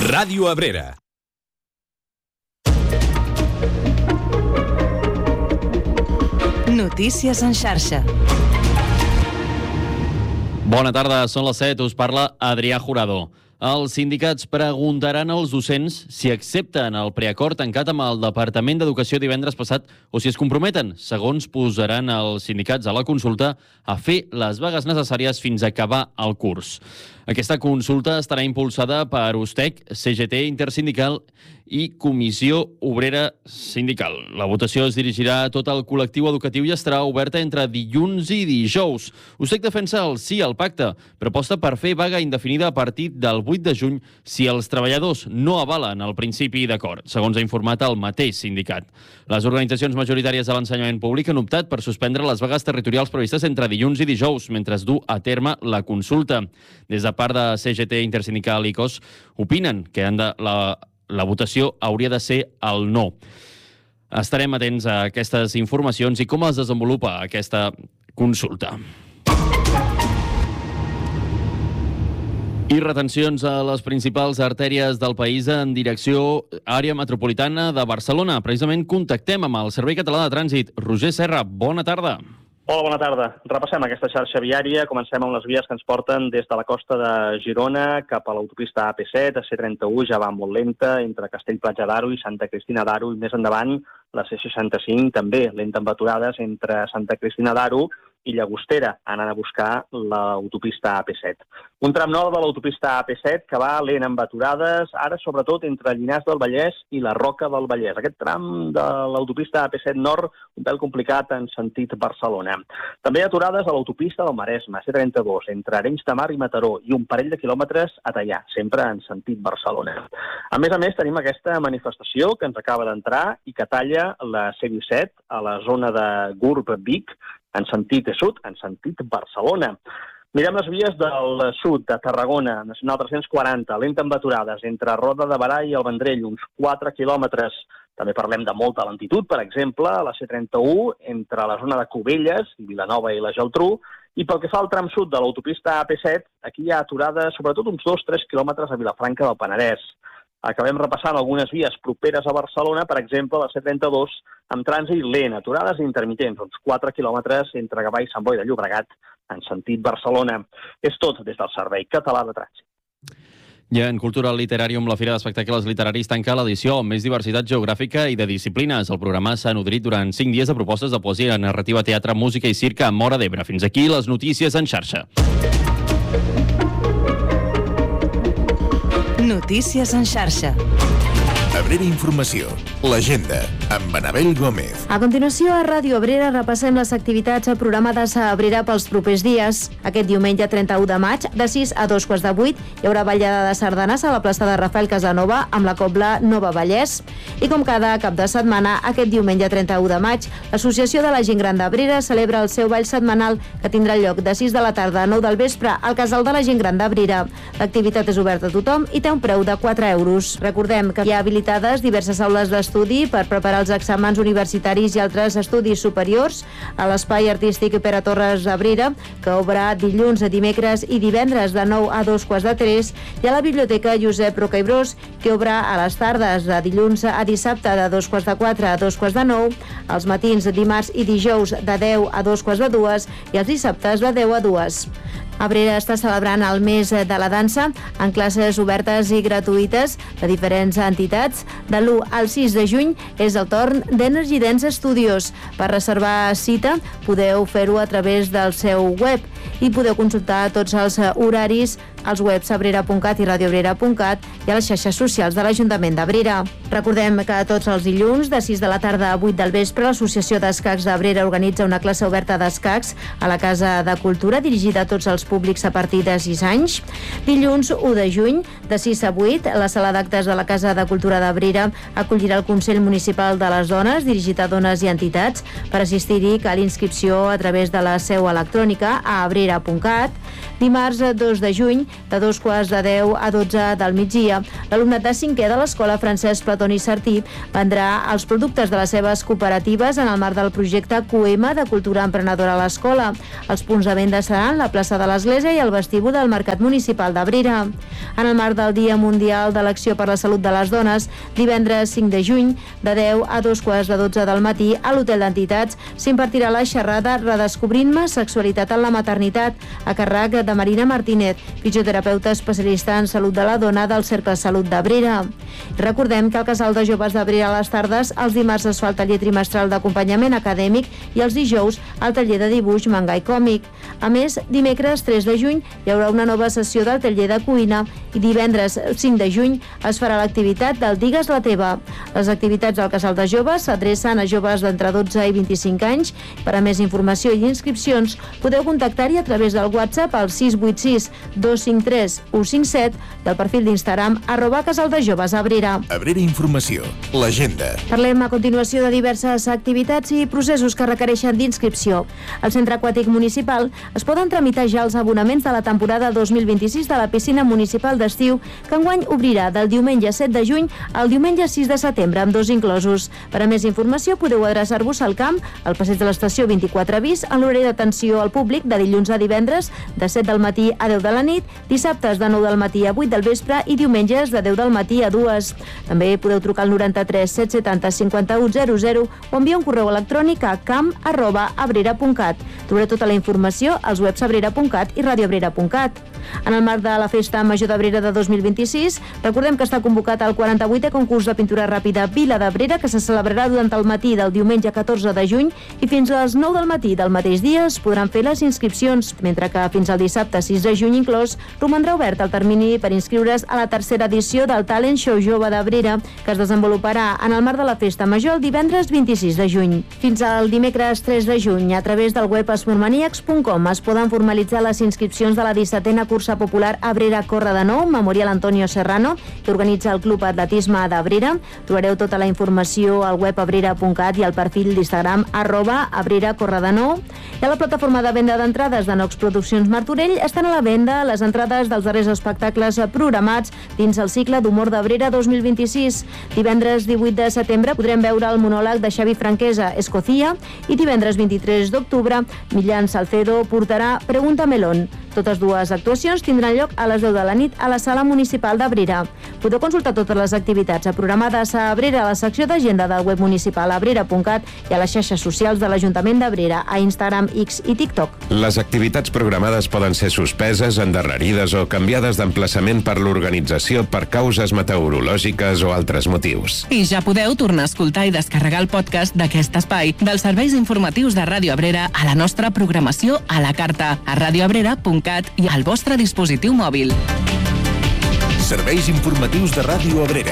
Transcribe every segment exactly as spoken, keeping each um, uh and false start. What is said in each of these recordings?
Ràdio Abrera. Notícies en xarxa. Bona tarda, són les set, us parla Adrià Jurado. Els sindicats preguntaran als docents si accepten el preacord tancat amb el Departament d'Educació divendres passat o si es comprometen, segons posaran els sindicats a la consulta, a fer les vagues necessàries fins a acabar el curs. Aquesta consulta estarà impulsada per U S T E C, C G T Intersindical i Comissió Obrera Sindical. La votació es dirigirà a tot el col·lectiu educatiu i estarà oberta entre dilluns i dijous. U S T E C defensa el sí al pacte, proposta per fer vaga indefinida a partir del vuit de juny si els treballadors no avalen el principi d'acord, segons ha informat el mateix sindicat. Les organitzacions majoritàries de l'ensenyament públic han optat per suspendre les vagues territorials previstes entre dilluns i dijous, mentre es du a terme la consulta. Des de part de C G T Intersindical i C O S opinen que han de la La votació hauria de ser el no. Estarem atents a aquestes informacions i com es desenvolupa aquesta consulta. I retencions a les principals artèries del país en direcció àrea metropolitana de Barcelona. Precisament contactem amb el Servei Català de Trànsit. Roger Serra, bona tarda. Hola, bona tarda. Repassem aquesta xarxa viària. Comencem amb les vies que ens porten des de la costa de Girona cap a l'autopista A P set, a C trenta-u ja va molt lenta, entre Castell-Platja d'Aro i Santa Cristina d'Aro, i més endavant la C seixanta-cinc també lenta amb aturades entre Santa Cristina d'Aro i Llagostera, anant a buscar l'autopista A P set. Un tram nord de l'autopista A P set que va lent amb aturades, ara sobretot entre Llinars del Vallès i la Roca del Vallès. Aquest tram de l'autopista A P set nord, un pèl complicat en sentit Barcelona. També aturades a l'autopista del Maresme, C trenta-dos, entre Arenys de Mar i Mataró, i un parell de quilòmetres a Teià, sempre en sentit Barcelona. A més a més, tenim aquesta manifestació que ens acaba d'entrar i que talla la C disset a la zona de Gurb-Vic, en sentit sud, en sentit Barcelona. Mirem les vies del sud, de Tarragona, nacional tres-cents quaranta, lenta amb aturades, entre Roda de Berà i el Vendrell, uns quatre quilòmetres. També parlem de molta lentitud, per exemple, a la C trenta-u, entre la zona de Cubelles, i Vilanova i la Geltrú, i pel que fa al tram sud de l'autopista A P set, aquí hi ha aturades sobretot uns dos tres quilòmetres a Vilafranca del Penedès. Acabem repassant algunes vies properes a Barcelona, per exemple, la C trenta-dos, amb trànsit lent, aturades intermitents, uns quatre quilòmetres entre Gavà i Sant Boi de Llobregat, en sentit Barcelona. És tot des del Servei Català de Trànsit. I en Cultura Literàrium, la Fira d'Espectacles Literaris tanca l'edició amb més diversitat geogràfica i de disciplines. El programa s'ha nodrit durant cinc dies de propostes de poesia, narrativa, teatre, música i circ a Móra d'Ebre. Fins aquí les notícies en xarxa. Notícies en xarxa. Abrera Informació, l'agenda, amb Anabel Gómez. A continuació, a Ràdio Abrera repassem les activitats programades a Abrera pels propers dies. Aquest diumenge trenta-u de maig, de sis a dos quarts de vuit, hi haurà ballada de sardanes a la plaça de Rafael Casanova amb la cobla Nova Vallès. I com cada cap de setmana, aquest diumenge trenta-u de maig, l'Associació de la Gent Gran d'Abrera celebra el seu ball setmanal que tindrà lloc de sis de la tarda a nou del vespre al Casal de la Gent Gran d'Abrera. L'activitat és oberta a tothom i té un preu de quatre euros. Recordem que hi ha habilitat diverses aules d'estudi per preparar els exàmens universitaris i altres estudis superiors a l'Espai Artístic Pere Torres d'Abrera, que obre dilluns, dimecres i divendres de nou a dos quarts de tres, i a la Biblioteca Josep Roca i Bros, que obre a les tardes de dilluns a dissabte de dos quarts de quatre a dos quarts de nou, els matins dimarts i dijous de deu a dos quarts de dues i els dissabtes de deu a dues. Abrera està celebrant el mes de la dansa en classes obertes i gratuïtes de diferents entitats. De l'u al sis de juny és el torn d'Energy Dance Studios. Per reservar cita podeu fer-ho a través del seu web i podeu consultar tots els horaris als webs abrera punt cat i radioabrera punt cat i a les xarxes socials de l'Ajuntament d'Abrera. Recordem que tots els dilluns, de sis de la tarda a vuit del vespre, l'Associació d'Escacs d'Abrera organitza una classe oberta d'escacs a la Casa de Cultura, dirigida a tots els públics a partir de sis anys. Dilluns u de juny, de sis a vuit, la sala d'actes de la Casa de Cultura d'Abrera acollirà el Consell Municipal de les Dones, dirigit a dones i entitats. Per assistir-hi cal inscripció a través de la seu electrònica a abrera abrera punt cat. Dimarts dos de juny, de dos quarts de deu a dotze del migdia, l'alumnat de cinquè de l'Escola Francesc Platoni Sartí vendrà els productes de les seves cooperatives en el marc del projecte Q M de Cultura Emprenedora a l'Escola. Els punts de venda seran la plaça de l'Església i el vestíbul del Mercat Municipal d'Abrera. En el marc del Dia Mundial de l'Acció per la Salut de les Dones, divendres cinc de juny, de deu a dos quarts de dotze del matí, a l'Hotel d'Entitats s'impartirà la xerrada Redescobrint-me sexualitat en la maternitat, a càrrec de Marina Martínez, fisioterapeuta especialista en salut de la dona del Cercle Salut d'Abrera. Recordem que el Casal de Joves d'Abrera a les tardes, els dimarts es fa el taller trimestral d'acompanyament acadèmic i els dijous el taller de dibuix, manga i còmic. A més, dimecres tres de juny hi haurà una nova sessió del taller de cuina i divendres cinc de juny es farà l'activitat del Digues la teva. Les activitats del Casal de Joves s'adrecen a joves d'entre dotze i vint-i-cinc anys. Per a més informació i inscripcions podeu contactar-hi a través del WhatsApp al sis vuit sis dos cinc tres u cinc set i al perfil d'Instagram arroba Casal de Joves Abrera. Abrera Informació, l'agenda. Parlem a continuació de diverses activitats i processos que requereixen d'inscripció. Al Centre Aquàtic Municipal es poden tramitar ja els abonaments de la temporada dos mil vint-i-sis de la piscina municipal d'estiu, que enguany obrirà del diumenge set de juny al diumenge sis de setembre, amb dos inclosos. Per a més informació podeu adreçar-vos al camp, al passeig de l'estació vint-i-quatre bis, en l'horari d'atenció al públic de dilluns a divendres, de set del matí a deu de la nit, dissabtes de nou del matí a vuit del vespre i diumenges de deu del matí a dues. També podeu trucar al noranta-tres set setanta cinquanta-u zero zero o enviar un correu electrònic a camp arroba abrera punt cat. Trobareu tota la informació als webs abrera punt cat i radioabrera punt cat. En el marc de la Festa Major d'Abrera de dos mil vint-i-sis, recordem que està convocat el quaranta-vuitè concurs de pintura ràpida Vila d'Abrera, que se celebrarà durant el matí del diumenge catorze de juny i fins a les nou del matí del mateix dia es podran fer les inscripcions, mentre que fins al dissabte sis de juny inclòs romandrà obert el termini per inscriure's a la tercera edició del Talent Show Jove d'Abrera, que es desenvoluparà en el marc de la Festa Major el divendres vint-i-sis de juny. Fins al dimecres tres de juny, a través del web esportmaniacs punt com es poden formalitzar les inscripcions de la dissetena cursa popular Abrera Corre de Nou, Memorial Antonio Serrano, que organitza el Club Atletisme d'Abrera. Trobareu tota la informació al web abrera punt cat i al perfil d'Instagram arroba Abrera Corre de Nou. I a la plataforma de venda d'entrades de Nox Produccions Martorell estan a la venda les entrades dels darrers espectacles programats dins el cicle d'humor d'Abrera dos mil vint-i-sis. Divendres divuit de setembre podrem veure el monòleg de Xavi Franquesa, Escocia, i divendres vint-i-tres d'octubre Millán Salcedo portarà Pregunta Melón. Totes dues actuacions tindran lloc a les deu de la nit a la Sala Municipal d'Abrera. Podeu consultar totes les activitats programades a Abrera a la secció d'agenda del web municipal abrera punt cat i a les xarxes socials de l'Ajuntament d'Abrera, a Instagram, X i TikTok. Les activitats programades poden ser suspeses, endarrerides o canviades d'emplaçament per l'organització per causes meteorològiques o altres motius. I ja podeu tornar a escoltar i descarregar el podcast d'aquest espai dels serveis informatius de Ràdio Abrera a la nostra programació a la carta a radioabrera punt cat i al vostre dispositiu mòbil. Serveis informatius de Ràdio Abrera.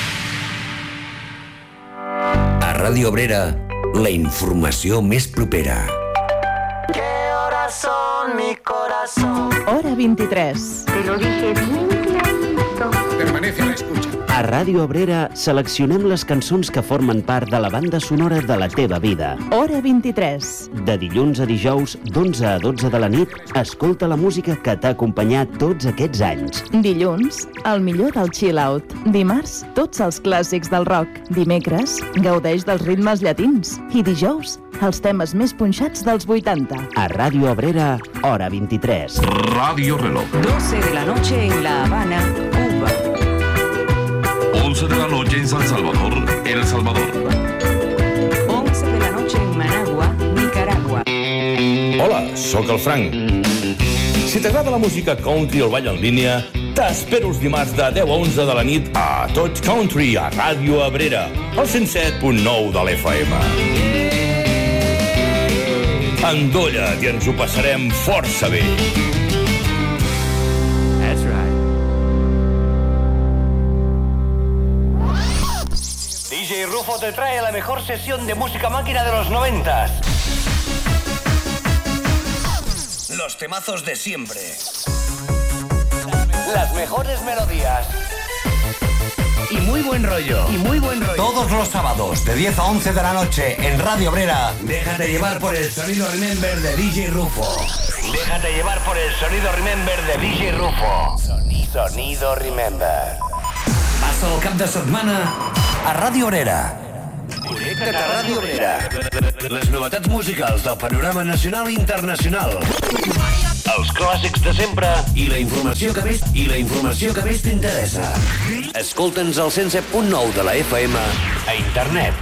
A Ràdio Abrera, la informació més propera. ¿Qué horas son, mi corazón? Hora vint-i-tres. Te lo dije bien clarito. Permanece a la escucha. A Ràdio Abrera seleccionem les cançons que formen part de la banda sonora de la teva vida. Hora vint-i-tres. De dilluns a dijous, d'onze a dotze de la nit, escolta la música que t'ha acompanyat tots aquests anys. Dilluns, el millor del chill-out. Dimarts, tots els clàssics del rock. Dimecres, gaudeix dels ritmes llatins. I dijous, els temes més punxats dels vuitanta. A Ràdio Abrera, hora vint-i-tres. Radio Reloj. doce de la noche en La Habana, Cuba. once de la noche en San Salvador, El Salvador. once de la noche en Managua, Nicaragua. Hola, sóc el Frank. Si t'agrada la música country o el ball en línia, t'espero els dimarts de deu a onze de la nit a Tot Country a Ràdio Abrera, al cent set punt nou de l'F M. Endolla't i ens ho passarem força bé. That's right. D J Rufo te trae la mejor sesión de música máquina de los noventas. Los temazos de siempre. Las mejores melodías. Y muy buen rollo. Y muy buen rollo. Todos los sábados, de diez a once de la noche, en Radio Abrera. Déjate llevar por el sonido Remember de D J Rufo. Déjate llevar por el sonido Remember de D J Rufo. Sonido Remember. Passa el cap de setmana a Ràdio Obrera. Connecta't a Ràdio Obrera. Les novetats musicals del panorama nacional i internacional. Els clàssics de sempre I la informació que més i la informació que més t'interessa. Escolta'ns al cent set punt nou de la F M a internet